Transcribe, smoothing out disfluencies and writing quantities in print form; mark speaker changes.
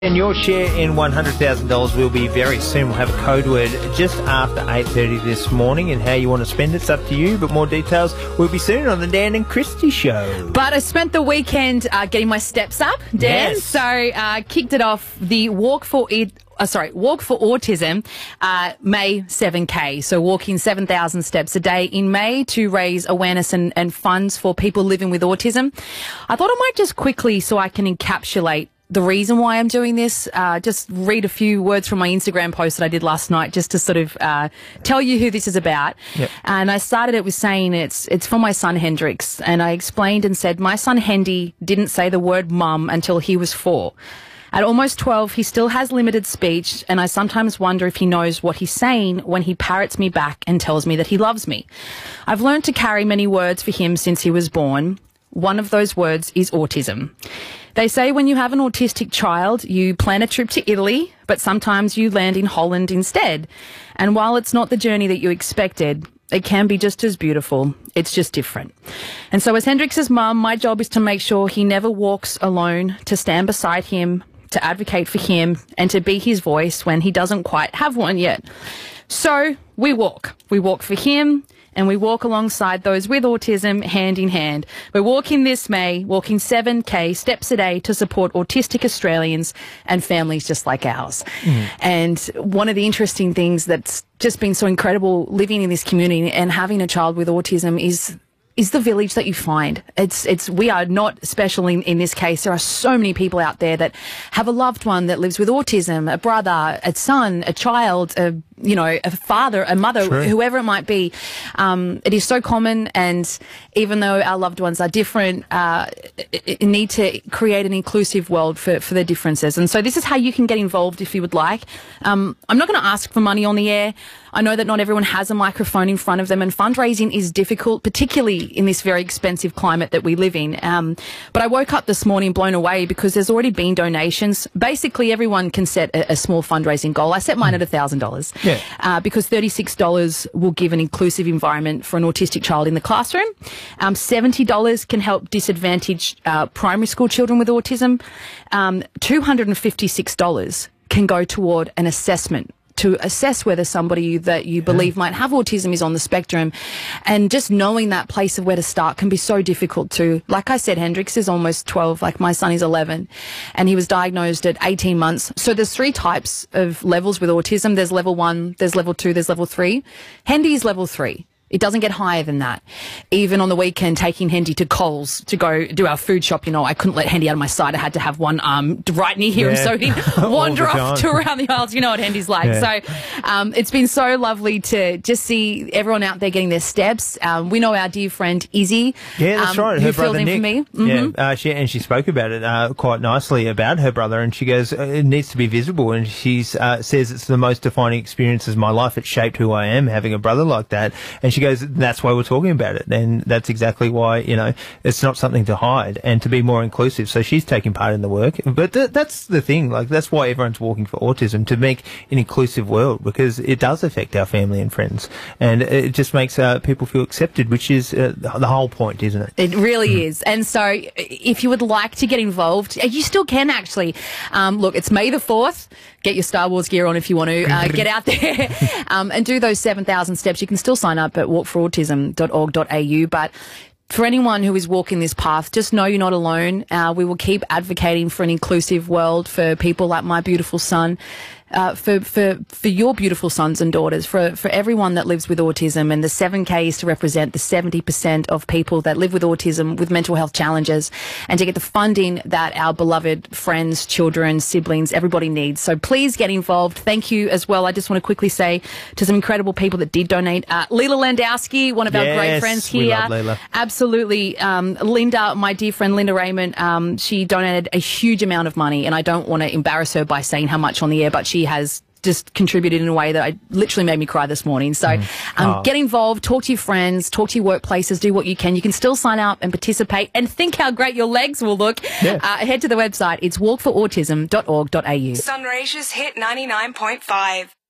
Speaker 1: And your share in $100,000 will be very soon. We'll have a code word just after 8:30 this morning, and how you want to spend it's up to you, but more details will be soon on the Dan and Christy Show.
Speaker 2: But I spent the weekend getting my steps up, Dan.
Speaker 1: Yes.
Speaker 2: So kicked it off the Walk for Autism, May 7K. So walking 7,000 steps a day in May to raise awareness and funds for people living with autism. I thought I might just quickly, so I can encapsulate the reason why I'm doing this, just read a few words from my Instagram post that I did last night, just to sort of tell you who this is about.
Speaker 1: Yep.
Speaker 2: And I started it with saying it's for my son Hendrix, and I explained and said my son Hendy didn't say the word mum until he was 4. At almost 12, he still has limited speech, and I sometimes wonder if he knows what he's saying when he parrots me back and tells me that he loves me. I've learned to carry many words for him since he was born. One of those words is autism. They say when you have an autistic child, you plan a trip to Italy, but sometimes you land in Holland instead. And while it's not the journey that you expected, it can be just as beautiful. It's just different. And so as Hendrix's mum, my job is to make sure he never walks alone, to stand beside him, to advocate for him, and to be his voice when he doesn't quite have one yet. So we walk. We walk for him, and we walk alongside those with autism hand in hand. We're walking this May, walking 7K steps a day to support autistic Australians and families just like ours. And one of the interesting things that's just been so incredible living in this community and having a child with autism is the village that you find. We are not special in this case. There are so many people out there that have a loved one that lives with autism, a brother, a son, a child, a father, a mother,
Speaker 1: True.
Speaker 2: whoever it might be. It is so common, and even though our loved ones are different, it need to create an inclusive world for their differences. And so this is how you can get involved if you would like. I'm not going to ask for money on the air. I know that not everyone has a microphone in front of them, and fundraising is difficult, particularly in this very expensive climate that we live in. But I woke up this morning blown away because there's already been donations. Basically, everyone can set a small fundraising goal. I set mine at $1,000.
Speaker 1: Yeah.
Speaker 2: Because $36 will give an inclusive environment for an autistic child in the classroom. $70 can help disadvantaged primary school children with autism. $256 can go toward an assessment to assess whether somebody that you believe might have autism is on the spectrum. And just knowing that place of where to start can be so difficult too. Like I said, Hendrix is almost 12, like my son is 11, and he was diagnosed at 18 months. So there's 3 types of levels with autism. There's level 1, there's level 2, there's level 3. Hendy is level 3. It doesn't get higher than that. Even on the weekend, taking Hendy to Coles to go do our food shop, I couldn't let Hendy out of my sight. I had to have one arm right near here, and so he'd wander off to around the aisles. You know what Hendy's like.
Speaker 1: Yeah.
Speaker 2: So it's been so lovely to just see everyone out there getting their steps. We know our dear friend Izzy.
Speaker 1: Yeah, that's right. Her
Speaker 2: who
Speaker 1: brother
Speaker 2: filled in
Speaker 1: Nick.
Speaker 2: for me. Mm-hmm.
Speaker 1: Yeah, and she spoke about it quite nicely about her brother, and she goes, it needs to be visible, and she says it's the most defining experience of my life. It shaped who I am, having a brother like that. And she goes, that's why we're talking about it, and that's exactly why, it's not something to hide and to be more inclusive. So she's taking part in the work, but that's the thing, that's why everyone's walking for autism, to make an inclusive world, because it does affect our family and friends, and it just makes people feel accepted, which is the whole point, isn't it?
Speaker 2: It really is. And so if you would like to get involved, you still can actually. Look, it's May the 4th. Get your Star Wars gear on if you want to. Get out there and do those 7,000 steps. You can still sign up at walkforautism.org.au. But for anyone who is walking this path, just know you're not alone. We will keep advocating for an inclusive world for people like my beautiful son, for your beautiful sons and daughters, for everyone that lives with autism. And the 7K is to represent the 70% of people that live with autism with mental health challenges, and to get the funding that our beloved friends, children, siblings, everybody needs. So please get involved. Thank you as well. I just want to quickly say to some incredible people that did donate. Leela Landowski, one of our great friends here.
Speaker 1: We love Leela.
Speaker 2: Absolutely. Linda, my dear friend Linda Raymond, she donated a huge amount of money, and I don't want to embarrass her by saying how much on the air, but she has just contributed in a way that literally made me cry this morning. So get involved, talk to your friends, talk to your workplaces, do what you can. You can still sign up and participate and think how great your legs will look.
Speaker 1: Yeah.
Speaker 2: Head to the website. It's walkforautism.org.au.
Speaker 3: Sunraysia's Hit 99.5.